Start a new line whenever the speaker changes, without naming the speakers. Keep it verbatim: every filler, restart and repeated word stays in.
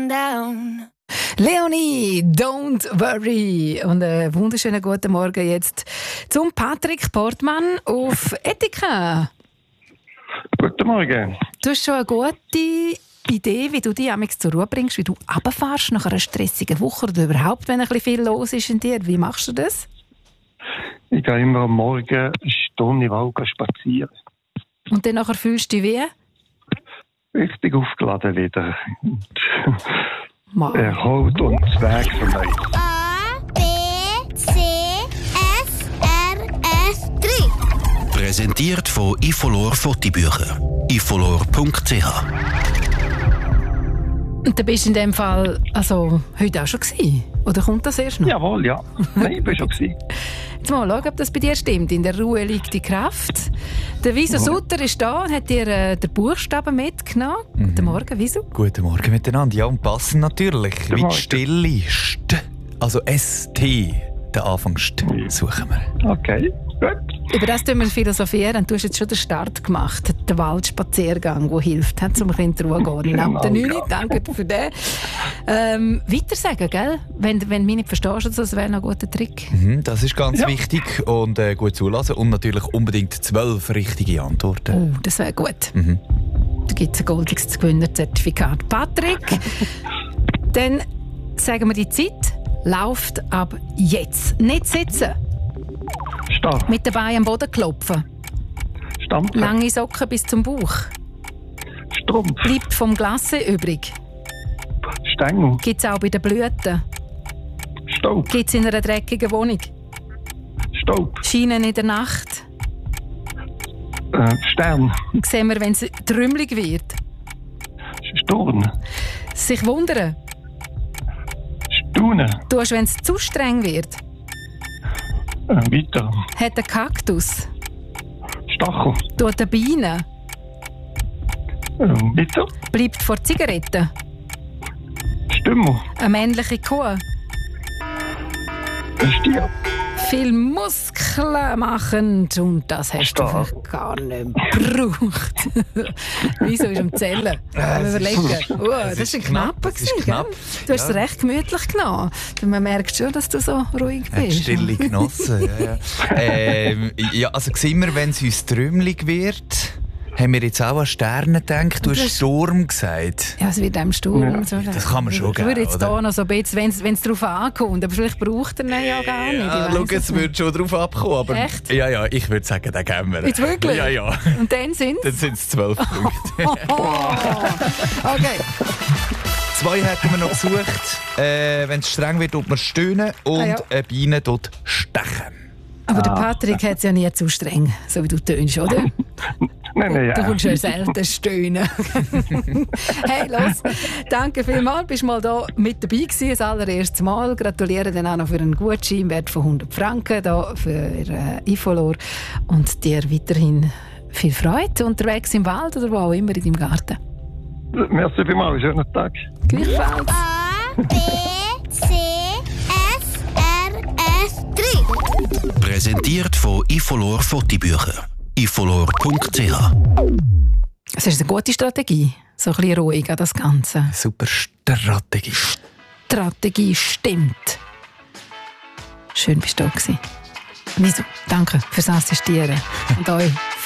going down.
Leonie, don't worry. Und einen wunderschönen guten Morgen jetzt zum Patrick Portmann auf Etika.
Guten Morgen.
Du hast schon eine gute Idee, wie du dich amigs zur Ruhe bringst, wie du runterfährst nach einer stressigen Woche oder überhaupt, wenn ein bisschen viel los ist in dir. Wie machst du das?
Ich gehe immer am Morgen eine Stunde im Wald spazieren.
Und dann nachher fühlst du dich wie?
Richtig aufgeladen wieder.
Mann.
Erholt und Weg für mich.
A, B, C, F, R, S, drei.
Präsentiert von Ifolor Fotobücher. ifolor punkt c h.
Und da bist du in dem Fall also heute auch schon gewesen? Oder kommt das erst noch?
Jawohl, ja. Nein, ich bin schon gewesen.
Jetzt mal schauen, ob das bei dir stimmt. In der Ruhe liegt die Kraft. Der Wieso Sutter ist da und hat dir äh, den Buchstaben mitgenommen. Mhm. Guten Morgen, Wieso.
Guten Morgen miteinander. Ja, und passend natürlich.
Guten
Wie
Morgen.
die Stille. St. Also S T. Den Anfang St. suchen wir.
Okay, gut.
Über das tun wir philosophieren. Du hast jetzt schon den Start gemacht. Den Waldspaziergang, der hilft, um ein bisschen in die Ruhe zu gehen.
Genau,
Ab der neun.
ja.
Danke für den. Ähm, weiter sagen, gell? Wenn, wenn du mich nicht verstehst, das wäre noch ein guter Trick.
Mhm, das ist ganz
Ja.
wichtig und äh, gut zulassen. Und natürlich unbedingt zwölf richtige Antworten.
Oh, das wäre gut.
Mhm.
Da gibt es ein goldiges Gewinnerzertifikat. Patrick, dann sagen wir, die Zeit läuft ab jetzt. Nicht sitzen,
Stehen.
mit den Beinen am Boden klopfen,
Stampfen.
lange Socken bis zum Bauch.
Strumpf.
Bleibt vom Glasse übrig.
Stängel.
Gibt es auch bei den Blüten.
Staub.
Gibt es in einer dreckigen Wohnung.
Staub.
Scheinen in der Nacht.
Äh, Stern.
Sehen wir, wenn es trümmelig wird.
Sturm.
Sich wundern.
Staunen.
Tust, wenn es zu streng wird.
Äh, weiter.
Hat ein Kaktus.
Stachel.
Tut eine Biene.
Äh, weiter.
Bleibt vor Zigaretten.
Stimme.
Eine männliche Kuh.
Ein Stier.
Viel Muskeln machen und das hast du
Stark.
vielleicht gar nicht gebraucht. Wieso ist am Zählen? Äh, überlegen. Oh, das
ist
war ein
knapp,
knapper.
das ist
gewesen,
knapp.
gell? Du hast es
Ja.
recht gemütlich genommen. Man merkt schon, dass du so ruhig
Hat die
bist.
Stille genossen. ja, ja. ähm, ja, also sehen wir, wenn es uns trümmelig wird, haben wir jetzt auch an Sterne gedacht. Du
Und
hast
das-
Sturm gesagt.
Ja, es wird einem Sturm.
Ja,
und so.
das kann man schon
Ich würde
geben,
jetzt
oder?
hier noch so ein bisschen, wenn es darauf ankommt, aber vielleicht braucht er ihn ja gar nicht.
Ja,
ich
schau,
weiss
es
es nicht.
würde schon drauf abkommen. Aber
Echt?
Ja, ja, ich würde sagen, den geben wir.
Jetzt wirklich?
Ja, ja.
Und dann sind
Dann sind es zwölf Punkte.
Okay.
Zwei hätten wir noch gesucht. Äh, wenn es streng wird, tut man stöhnen und
Ah, ja.
eine Biene tut stechen.
Aber der Patrick hat es ja nie zu streng, so wie du tönst, oder?
Nein, nein,
Du
ja.
kommst ja selten stöhnen. Hey, los. Danke vielmals, bist mal da mit dabei gewesen, das allererste Mal. Gratuliere dann auch noch für einen Gutschein im Wert von hundert Franken da für äh, Ifolor. Und dir weiterhin viel Freude unterwegs im Wald oder wo auch immer in deinem Garten.
Merci vielmals. Schönen Tag.
Gleichfalls.
A, B, C, F, R, S, drei.
Präsentiert von Ifolor Fotobücher. ifolor punkt c h.
Es ist eine gute Strategie. So ein bisschen ruhig an das Ganze.
Super Strategie.
Strategie stimmt. Schön bist du da gewesen. Wieso? Danke fürs Assistieren. Und euch